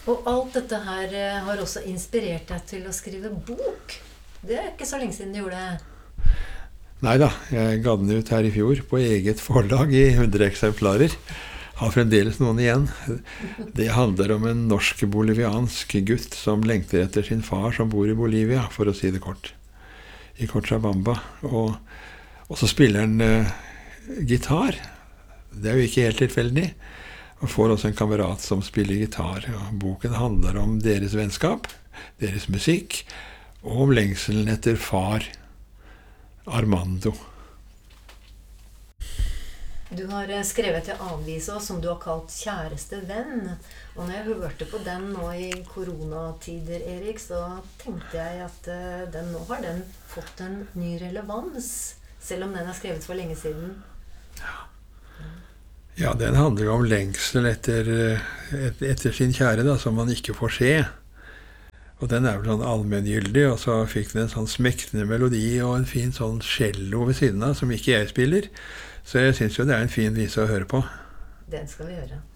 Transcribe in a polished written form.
Og alt dette her har også inspirert deg til å skrive bok. Det ikke så lenge siden du gjorde det. Neida, jeg ga den ut her i fjor på eget forlag i 100 eksemplarer. Har fremdeles noen igjen. Det handler om en norsk-boliviansk gutt som lengter etter sin far som bor i Bolivia, for å si det kort. I Cochabamba. Og så spiller han gitar. Det er jo ikke helt tilfeldig. Og får også en kamerat som spiller gitar. Og boken handler om deres vennskap, deres musikk, og om lengselen etter far Armando. Du har skrevet en avise som du har kalt Kjæreste venn. Og når jeg hørte på den nå i koronatider, Erik, så tenkte jeg at nå har den fått en ny relevans, selv om den er skrevet for lenge siden. Ja, den handler jo om lengsel etter sin kjære, da, som man ikke får se. Og den er vel sånn allmenngyldig, og så fikk den en sånn smektende melodi og en fin sånn cello ved siden av, som ikke jeg spiller. Så jeg synes jo det er en fin vise å høre på. Den skal vi høre.